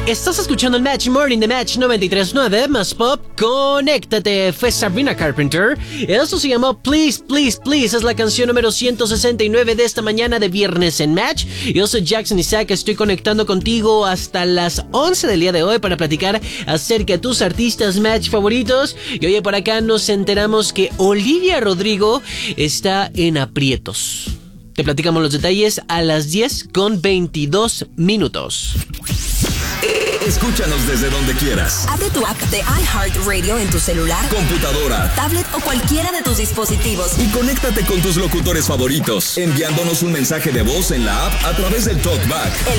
Estás escuchando el Match Morning de Match 93.9 más pop. Conéctate, fue Sabrina Carpenter. Esto se llamó Please, Please, Please. Es la canción número 169 de esta mañana de viernes en Match. Yo soy Jackson Isaac, estoy conectando contigo hasta las 11 del día de hoy para platicar acerca de tus artistas Match favoritos. Y oye, por acá nos enteramos que Olivia Rodrigo está en aprietos. Te platicamos los detalles a las 10:22. Escúchanos desde donde quieras. Abre tu app de iHeartRadio en tu celular, computadora, tablet o cualquiera de tus dispositivos. Y conéctate con tus locutores favoritos, enviándonos un mensaje de voz en la app a través del TalkBack.